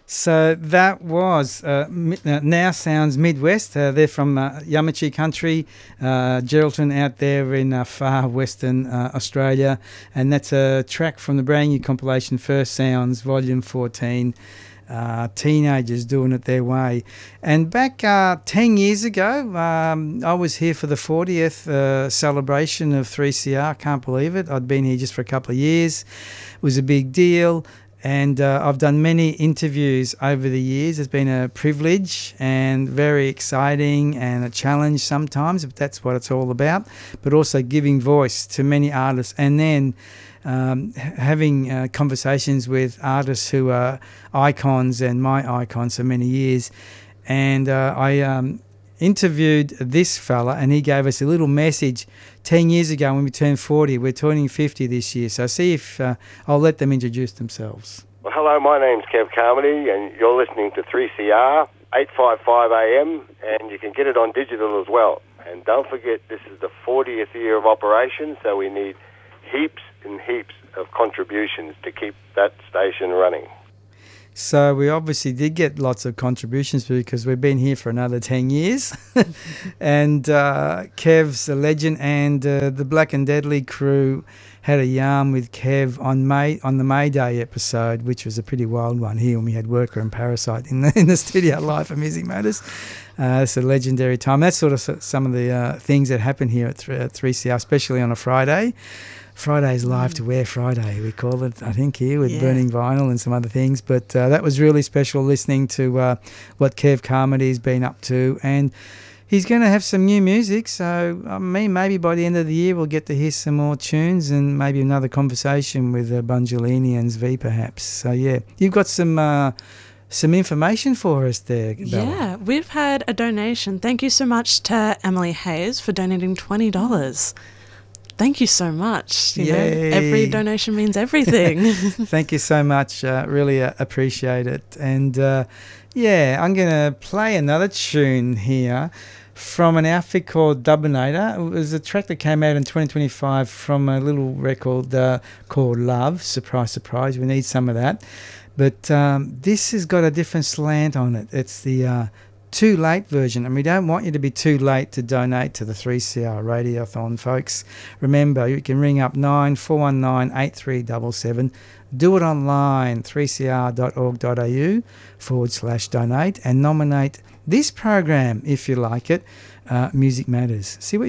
So that was Now Sounds Midwest. They're from Yamachi country, Geraldton out there in far western Australia. And that's a track from the brand new compilation First Sounds, Volume 14. Teenagers doing it their way. And back 10 years ago, I was here for the 40th celebration of 3CR. Can't believe it. I'd been here just for a couple of years. It was a big deal. And I've done many interviews over the years. It's been a privilege and very exciting and a challenge sometimes, but that's what it's all about. But also giving voice to many artists and then having conversations with artists who are icons and my icons for many years. And I interviewed this fella and he gave us a little message 10 years ago when we turned 40. We're turning 50 this year. So see if I'll let them introduce themselves. Well, hello, my name's Kev Carmody and you're listening to 3CR, 855 AM, and you can get it on digital as well. And don't forget, this is the 40th year of operation, so we need heaps and heaps of contributions to keep that station running. So we obviously did get lots of contributions because we've been here for another 10 years. And Kev's a legend, and the Black and Deadly crew had a yarn with Kev on the May Day episode, which was a pretty wild one here when we had Worker and Parasite in the studio live for Music Matters. It's a legendary time. That's sort of some of the things that happen here at 3CR, especially on a Friday. Friday's Live to Wear Friday, we call it, I think, here with Burning Vinyl and some other things. But that was really special listening to what Kev Carmody's been up to. And he's going to have some new music. So, maybe by the end of the year we'll get to hear some more tunes and maybe another conversation with Bungelini and Zvi, perhaps. So, yeah, you've got some information for us there, Bella. Yeah, we've had a donation. Thank you so much to Emily Hayes for donating $20. Thank you so much. You know, every donation means everything. Thank you so much. Really appreciate it. And I'm going to play another tune here from an outfit called Dubinator. It was a track that came out in 2025 from a little record called Love. Surprise, surprise. We need some of that. But this has got a different slant on it. It's the too late version, and we don't want you to be too late to donate to the 3CR Radiothon, folks. Remember, you can ring up 9419 do it online, 3cr.org.au/donate, and nominate this program, if you like it, Music Matters. See what